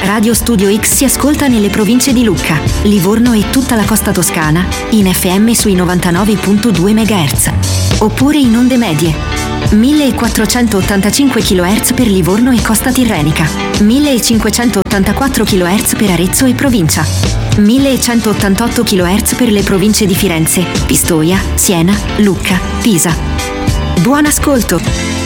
Radio Studio X si ascolta nelle province di Lucca, Livorno e tutta la costa toscana, in FM sui 99.2 MHz. Oppure in onde medie, 1485 kHz per Livorno e costa tirrenica, 1584 kHz per Arezzo e provincia, 1188 kHz per le province di Firenze, Pistoia, Siena, Lucca, Pisa. Buon ascolto!